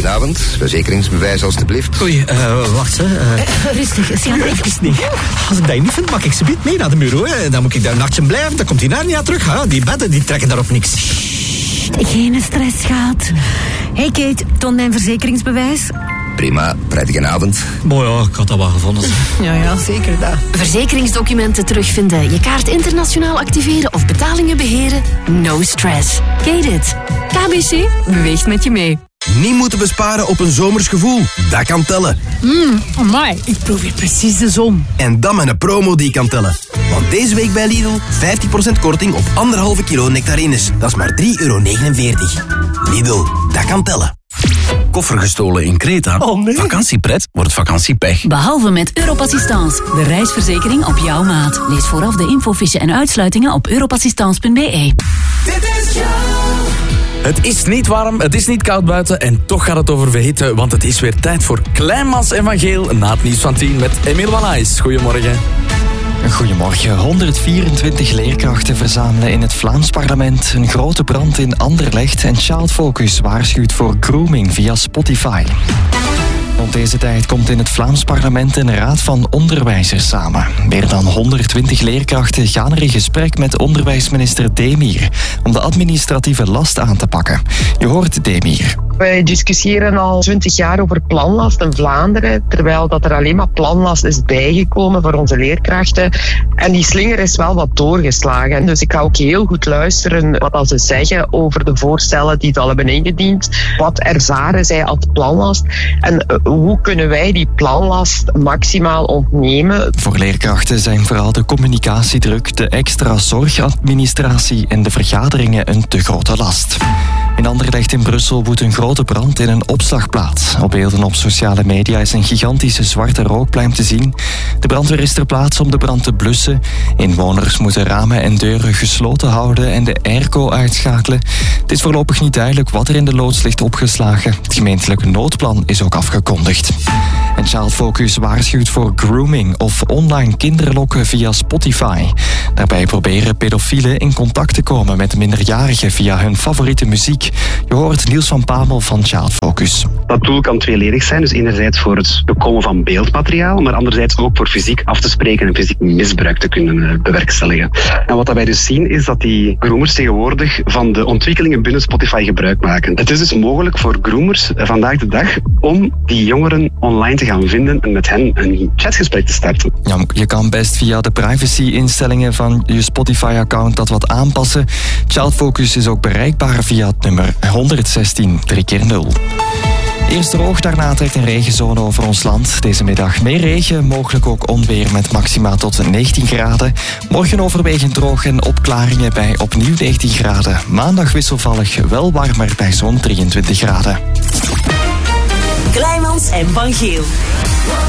Goedenavond, verzekeringsbewijs alstublieft. Oei, wacht hè. Rustig, Sjaan, even. Nee. Als ik dat niet vind, mag ik ze mee naar de bureau. Hè. Dan moet ik daar een nachtje blijven, dan komt hij daar niet aan terug. Hè. Die bedden die trekken daarop niks. Geen stress, schat. Hey Kate, toon mijn verzekeringsbewijs. Prima, prettige avond. Mooi, ja, ik had dat wel gevonden. Ja, zeker dat. Verzekeringsdocumenten terugvinden, je kaart internationaal activeren of betalingen beheren? No stress. Kate it. KBC beweegt met je mee. Niet moeten besparen op een zomers gevoel. Dat kan tellen. Amai, ik proef hier precies de zon. En dan met een promo die kan tellen. Want deze week bij Lidl 50% korting op 1,5 kilo nectarines. Dat is maar €3,49. Lidl, dat kan tellen. Koffer gestolen in Kreta? Oh nee. Vakantiepret wordt vakantiepech. Behalve met Europassistance, de reisverzekering op jouw maat. Lees vooraf de infofiche en uitsluitingen op europassistance.be. Het is niet warm, het is niet koud buiten en toch gaat het over verhitten, want het is weer tijd voor Kleinmans en Van Geel na het nieuws van 10 met Emiel Wallaes. Goedemorgen. Goedemorgen. 124 leerkrachten verzamelen in het Vlaams parlement. Een grote brand in Anderlecht en Child Focus waarschuwt voor grooming via Spotify. Rond deze tijd komt in het Vlaams parlement een raad van onderwijzers samen. Meer dan 120 leerkrachten gaan er in gesprek met onderwijsminister Demir om de administratieve last aan te pakken. Je hoort Demir. Wij discussiëren al 20 jaar over planlast in Vlaanderen, terwijl dat er alleen maar planlast is bijgekomen voor onze leerkrachten. En die slinger is wel wat doorgeslagen. Dus ik ga ook heel goed luisteren wat ze zeggen over de voorstellen die ze al hebben ingediend. Wat ervaren zij als planlast en hoe kunnen wij die planlast maximaal ontnemen? Voor leerkrachten zijn vooral de communicatiedruk, de extra zorgadministratie en de vergaderingen een te grote last. In Anderlecht in Brussel woedt een grote brand in een opslagplaats. Op beelden op sociale media is een gigantische zwarte rookpluim te zien. De brandweer is ter plaatse om de brand te blussen. Inwoners moeten ramen en deuren gesloten houden en de airco uitschakelen. Het is voorlopig niet duidelijk wat er in de loods ligt opgeslagen. Het gemeentelijke noodplan is ook afgekondigd. En Child Focus waarschuwt voor grooming of online kinderlokken via Spotify. Daarbij proberen pedofielen in contact te komen met minderjarigen via hun favoriete muziek. Je hoort Niels van Pamel van Child Focus. Dat doel kan tweeledig zijn, dus enerzijds voor het bekomen van beeldmateriaal, maar anderzijds ook voor fysiek af te spreken en fysiek misbruik te kunnen bewerkstelligen. En wat wij dus zien is dat die groomers tegenwoordig van de ontwikkelingen binnen Spotify gebruik maken. Het is dus mogelijk voor groomers vandaag de dag om die jongeren online te gaan vinden en met hen een chatgesprek te starten. Ja, je kan best via de privacy-instellingen van je Spotify-account dat wat aanpassen. Child Focus is ook bereikbaar via het nummer 116 3x0. Eerst droog, daarna trekt een regenzone over ons land. Deze middag meer regen, mogelijk ook onweer met maxima tot 19 graden. Morgen overwegend droog en opklaringen bij opnieuw 19 graden. Maandag wisselvallig, wel warmer bij zo'n 23 graden. Kleinmans en Van Geel.